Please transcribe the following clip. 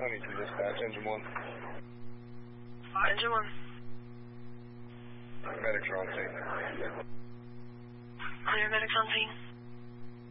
Huntington dispatch, engine 1. Engine 1. Medics are on scene. Clear medics on scene.